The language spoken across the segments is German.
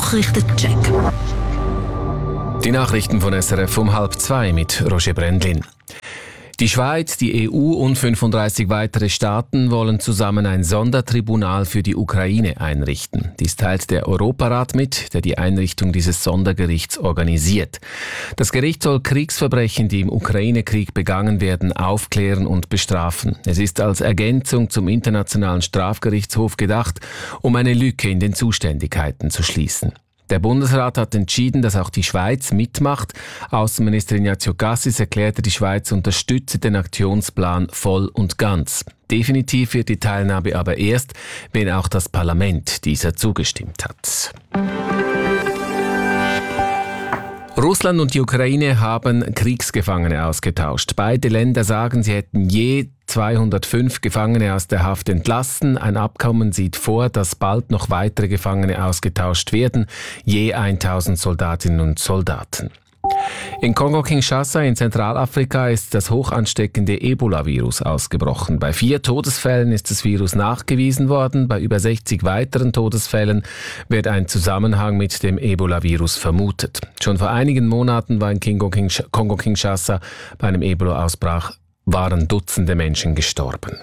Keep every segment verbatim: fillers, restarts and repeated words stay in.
Nachrichtencheck. Die Nachrichten von S R F um halb zwei mit Roger Brendlin. Die Schweiz, die E U und fünfunddreißig weitere Staaten wollen zusammen ein Sondertribunal für die Ukraine einrichten. Dies teilt der Europarat mit, der die Einrichtung dieses Sondergerichts organisiert. Das Gericht soll Kriegsverbrechen, die im Ukraine-Krieg begangen werden, aufklären und bestrafen. Es ist als Ergänzung zum Internationalen Strafgerichtshof gedacht, um eine Lücke in den Zuständigkeiten zu schließen. Der Bundesrat hat entschieden, dass auch die Schweiz mitmacht. Außenminister Ignazio Cassis erklärte, die Schweiz unterstütze den Aktionsplan voll und ganz. Definitiv wird die Teilnahme aber erst, wenn auch das Parlament dieser zugestimmt hat. Russland und die Ukraine haben Kriegsgefangene ausgetauscht. Beide Länder sagen, sie hätten je zweihundertfünf Gefangene aus der Haft entlassen. Ein Abkommen sieht vor, dass bald noch weitere Gefangene ausgetauscht werden, je tausend Soldatinnen und Soldaten. In Kongo-Kinshasa in Zentralafrika ist das hochansteckende Ebola-Virus ausgebrochen. Bei vier Todesfällen ist das Virus nachgewiesen worden. Bei über sechzig weiteren Todesfällen wird ein Zusammenhang mit dem Ebola-Virus vermutet. Schon vor einigen Monaten war in Kongo-Kinshasa bei einem Ebola-Ausbruch waren Dutzende Menschen gestorben.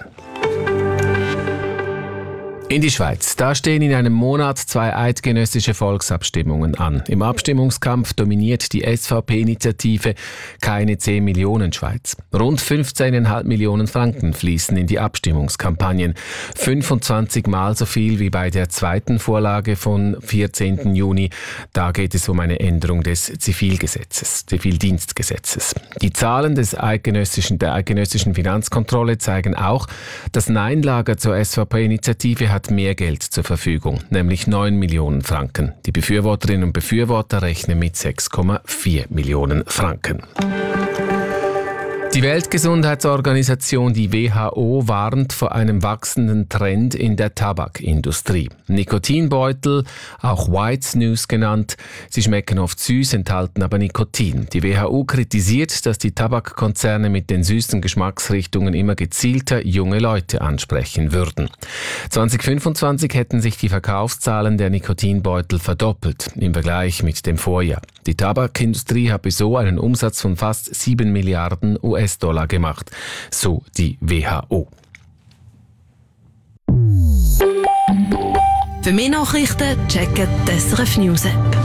In die Schweiz. Da stehen in einem Monat zwei eidgenössische Volksabstimmungen an. Im Abstimmungskampf dominiert die S V P-Initiative Keine zehn Millionen Schweiz. Rund fünfzehn Komma fünf Millionen Franken fließen in die Abstimmungskampagnen. fünfundzwanzig Mal so viel wie bei der zweiten Vorlage vom vierzehnten Juni. Da geht es um eine Änderung des Zivilgesetzes, Zivildienstgesetzes. Die Zahlen des eidgenössischen, der eidgenössischen Finanzkontrolle zeigen auch, das Nein-Lager zur S V P-Initiative hat mehr Geld zur Verfügung, nämlich neun Millionen Franken. Die Befürworterinnen und Befürworter rechnen mit sechs Komma vier Millionen Franken. Die Weltgesundheitsorganisation, die W H O, warnt vor einem wachsenden Trend in der Tabakindustrie. Nikotinbeutel, auch White Snus genannt, sie schmecken oft süß, enthalten aber Nikotin. Die W H O kritisiert, dass die Tabakkonzerne mit den süßen Geschmacksrichtungen immer gezielter junge Leute ansprechen würden. zwanzig fünfundzwanzig hätten sich die Verkaufszahlen der Nikotinbeutel verdoppelt im Vergleich mit dem Vorjahr. Die Tabakindustrie habe so einen Umsatz von fast sieben Milliarden U S-Dollar gemacht, so die W H O. Für mehr Nachrichten checken die S R F News App.